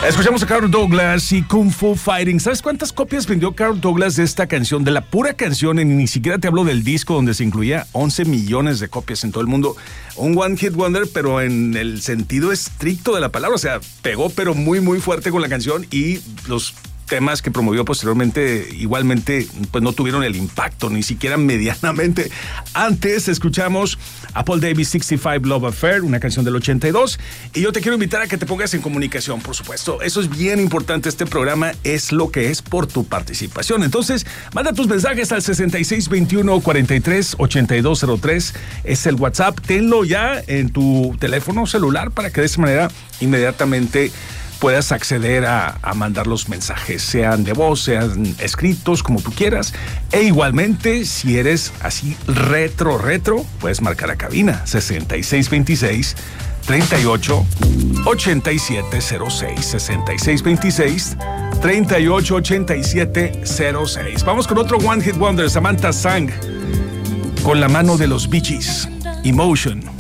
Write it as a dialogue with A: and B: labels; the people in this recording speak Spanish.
A: Escuchamos a Carl Douglas y Kung Fu Fighting. ¿Sabes cuántas copias vendió Carl Douglas de esta canción? De la pura canción, y ni siquiera te hablo del disco donde se incluía 11 millones de copias en todo el mundo. Un one hit wonder, pero en el sentido estricto de la palabra. O sea, pegó pero muy muy fuerte con la canción, y los temas que promovió posteriormente igualmente pues no tuvieron el impacto, ni siquiera medianamente. Antes escuchamos a Paul Davis, 65 Love Affair, una canción del 82, y yo te quiero invitar a que te pongas en comunicación, por supuesto. Eso es bien importante. Este programa es lo que es por tu participación. Entonces, manda tus mensajes al 6621-43-8203. Es el WhatsApp. Tenlo ya en tu teléfono celular para que de esa manera inmediatamente puedas acceder a mandar los mensajes, sean de voz, sean escritos, como tú quieras. E igualmente, si eres así retro, puedes marcar a cabina 6626 388706, 6626 388706. Vamos con otro One Hit Wonder, Samantha Sang, con la mano de los Bee Gees, Emotion.